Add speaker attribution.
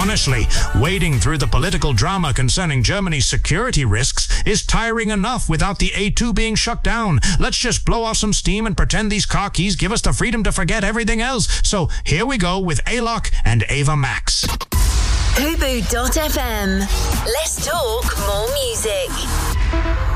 Speaker 1: Honestly, wading through the political drama concerning Germany's security risks is tiring enough without the A2 being shut down. Let's just blow off some steam and pretend these car keys give us the freedom to forget everything else. So here we go with Alok and Ava Max.
Speaker 2: Hubu.fm. Let's talk more music.